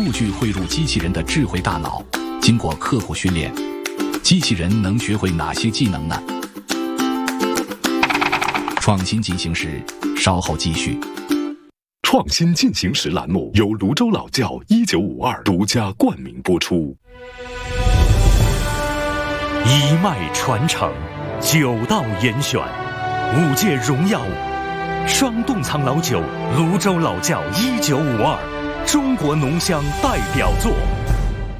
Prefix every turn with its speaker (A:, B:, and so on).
A: 数据汇入机器人的智慧大脑，经过刻苦训练，机器人能学会哪些技能呢？创新进行时，稍后继续。
B: 创新进行时栏目由泸州老窖1952独家冠名播出。
C: 一脉传承，9道严选，5届荣耀，双冻藏老酒，泸州老窖1952，中国浓香代表作。